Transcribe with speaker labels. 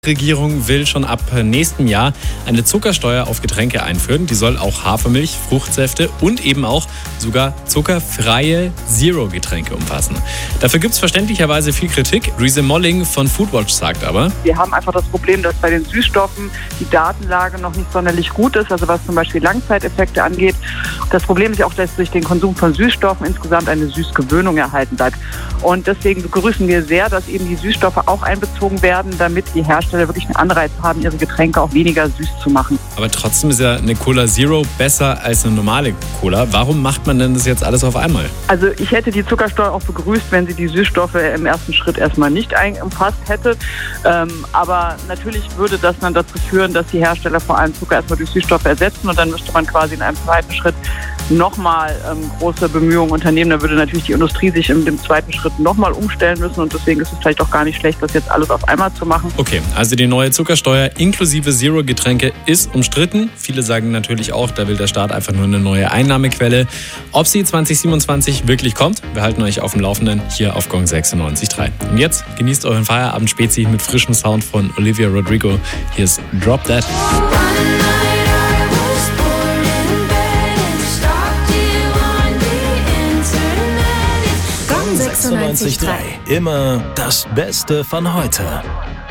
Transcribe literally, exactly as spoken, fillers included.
Speaker 1: Die Regierung will schon ab nächstem Jahr eine Zuckersteuer auf Getränke einführen. Die soll auch Hafermilch, Fruchtsäfte und eben auch sogar zuckerfreie Zero-Getränke umfassen. Dafür gibt es verständlicherweise viel Kritik. Riese Molling von Foodwatch sagt aber:
Speaker 2: Wir haben einfach das Problem, dass bei den Süßstoffen die Datenlage noch nicht sonderlich gut ist, also was zum Beispiel Langzeiteffekte angeht. Das Problem ist ja auch, dass durch den Konsum von Süßstoffen insgesamt eine Süßgewöhnung erhalten bleibt. Und deswegen begrüßen wir sehr, dass eben die Süßstoffe auch einbezogen werden, damit die Hersteller wirklich einen Anreiz haben, ihre Getränke auch weniger süß zu machen.
Speaker 1: Aber trotzdem ist ja eine Cola Zero besser als eine normale Cola. Warum macht man denn das jetzt alles auf einmal?
Speaker 2: Also ich hätte die Zuckersteuer auch begrüßt, wenn sie die Süßstoffe im ersten Schritt erstmal nicht umfasst hätte. Ähm, aber natürlich würde das dann dazu führen, dass die Hersteller vor allem Zucker erstmal durch Süßstoffe ersetzen und dann müsste man quasi in einem zweiten Schritt nochmal ähm, große Bemühungen unternehmen. Da würde natürlich die Industrie sich in dem zweiten Schritt nochmal umstellen müssen und deswegen ist es vielleicht auch gar nicht schlecht, das jetzt alles auf einmal zu machen.
Speaker 1: Okay, also die neue Zuckersteuer inklusive Zero-Getränke ist umstritten. Viele sagen natürlich auch, da will der Staat einfach nur eine neue Einnahmequelle. Ob sie zwanzig siebenundzwanzig wirklich kommt, wir halten euch auf dem Laufenden hier auf Gong sechsundneunzig Komma drei. Und jetzt genießt euren Feierabend-Spezi mit frischem Sound von Olivia Rodrigo. Hier ist Drop That.
Speaker 3: sechsundneunzig Komma drei. Immer das Beste von heute.